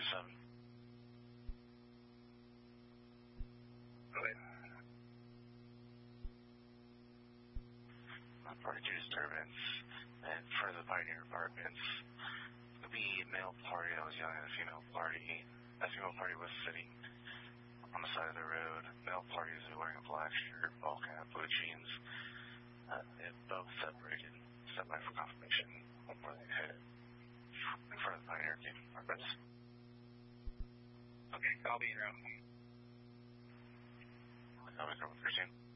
7. Okay. 42 disturbance in front of the Pioneer Apartments. It'll be a male party that was yelling at a female party. That female party was sitting on the side of the road. Male party is wearing a black shirt, ball cap, blue jeans. They both separated. Step by for confirmation where they headed. In front of the Pioneer Apartments. Okay, I'll be en route. I'll be 13.